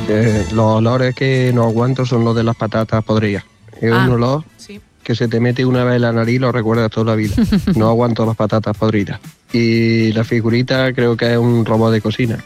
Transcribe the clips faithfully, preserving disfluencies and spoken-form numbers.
Eh, los olores que no aguanto son los de las patatas podridas. Es Ah, un olor sí. que se te mete una vez en la nariz y lo recuerdas toda la vida. No aguanto las patatas podridas. Y la figurita creo que es un robot de cocina.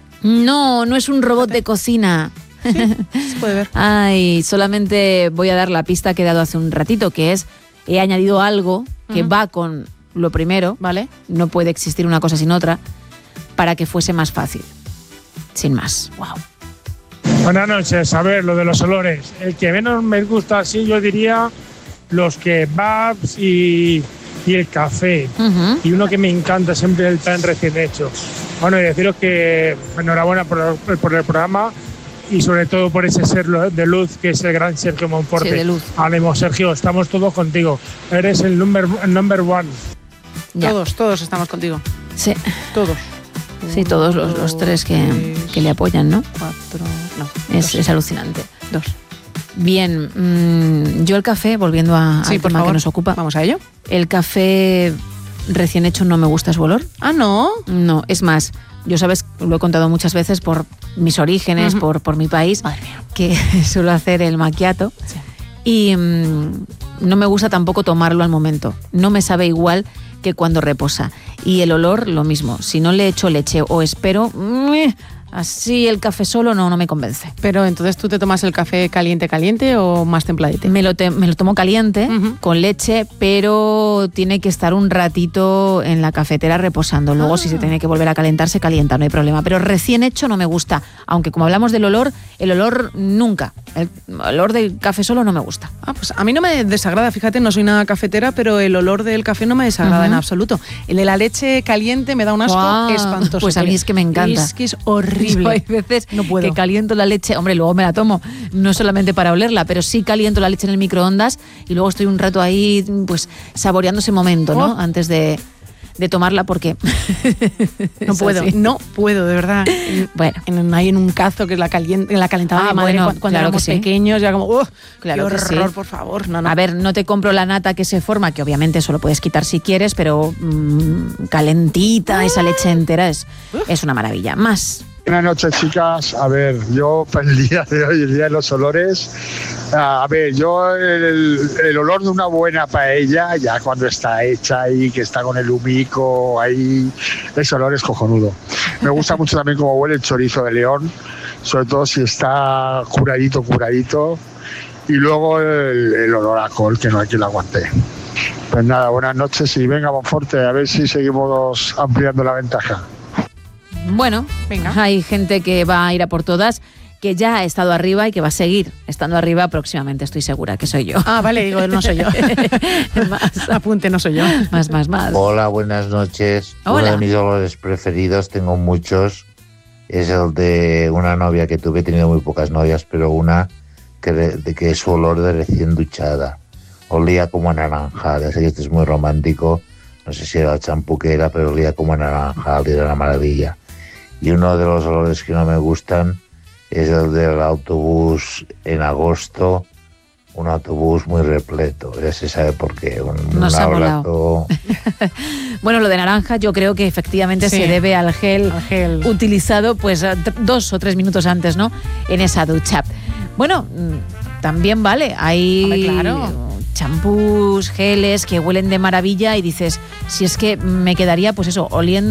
No, no es un robot de cocina. Sí, se puede ver. Ay, solamente voy a dar la pista que he dado hace un ratito, que es, he añadido algo que Ujú. va con lo primero, Vale. no puede existir una cosa sin otra, para que fuese más fácil. Sin más. Wow. Buenas noches. A ver, lo de los olores. El que menos me gusta, sí, yo diría los kebabs y, y el café. Uh-huh. Y uno que me encanta siempre el pan recién hecho. Bueno, y deciros que enhorabuena por, por el programa y sobre todo por ese ser de luz que es el gran Sergio Monforte. Sí, de luz. Ánimo, Sergio, estamos todos contigo. Eres el number, number one. Ya. Todos, todos estamos contigo. Sí, Todos. sí, todos los, los tres que, que le apoyan, ¿no? Cuatro. No. Es, dos. es alucinante. Dos. Bien, mmm, yo el café, volviendo a, Sí, al por tema favor. que nos ocupa, Vamos a ello. el café recién hecho no me gusta su olor. Ah, no. No, es más, yo sabes, lo he contado muchas veces por mis orígenes, Ujú. por, por mi país, Madre mía. que suelo hacer el macchiato. Sí. Y mmm, no me gusta tampoco tomarlo al momento. No me sabe igual que cuando reposa. Y el olor, lo mismo. Si no le echo leche o espero, ¡meh! Así el café solo no, no me convence. Pero entonces, ¿tú te tomas el café caliente, caliente o más templadito? Me lo, te- me lo tomo caliente, Ujú. con leche, pero tiene que estar un ratito en la cafetera reposando. Luego, Ah. si se tiene que volver a calentar, se calienta, no hay problema. Pero recién hecho no me gusta. Aunque como hablamos del olor, el olor nunca. El olor del café solo no me gusta. Ah, pues a mí no me desagrada, fíjate, no soy nada cafetera, pero el olor del café no me desagrada Ujú. en absoluto. El de la leche caliente me da un asco Guau, espantoso. pues a mí es que me encanta. Es que es horrible. Yo hay veces No puedo. que caliento la leche, hombre, luego me la tomo, no solamente para olerla, pero sí caliento la leche en el microondas y luego estoy un rato ahí, pues, saboreando ese momento, ¿no? Oh. Antes de, de tomarla, porque No es puedo, así. no puedo, de verdad. Bueno. En, ahí en un cazo que la, caliente, la calentaba Ah, mi madre bueno, cuando, cuando claro éramos que sí. pequeños, ya como, ¡uh! Claro ¡Qué que sí. horror, por favor! No, no. A ver, no te compro la nata que se forma, que obviamente eso lo puedes quitar si quieres, pero mmm, calentita, esa leche entera es, es una maravilla. Más. Buenas noches, chicas. A ver, yo para el día de hoy, el día de los olores, a ver, yo el, el olor de una buena paella, ya cuando está hecha ahí, que está con el humico ahí, ese olor es cojonudo. Me gusta mucho también cómo huele el chorizo de León, sobre todo si está curadito, curadito, y luego el, el olor a col, que no hay quien lo aguante. Pues nada, buenas noches y venga, Monforte, a ver si seguimos ampliando la ventaja. Bueno, Venga. hay gente que va a ir a por todas, que ya ha estado arriba y que va a seguir estando arriba próximamente, estoy segura que soy yo. Ah, vale, digo, no soy yo. Más. Apunte, no soy yo. Más, más, más. Hola, buenas noches. Hola. Uno de mis olores preferidos, tengo muchos, es el de una novia que tuve, he tenido muy pocas novias, pero una que, de, que es su olor de recién duchada. Olía como a naranjal, sé que esto es muy romántico, no sé si era el champú que era, pero olía como a naranjal y era una maravilla. Y uno de los olores que no me gustan es el del autobús en agosto, un autobús muy repleto, ya se sabe por qué. Un, Nos un ha molado. abrazo. Bueno, lo de naranja yo creo que efectivamente Sí. se debe al gel, Al gel. utilizado pues a- t- dos o tres minutos antes, ¿no? En esa ducha. Bueno, mm, también vale, hay Hombre, claro. champús, geles que huelen de maravilla y dices, si es que me quedaría pues eso, oliendo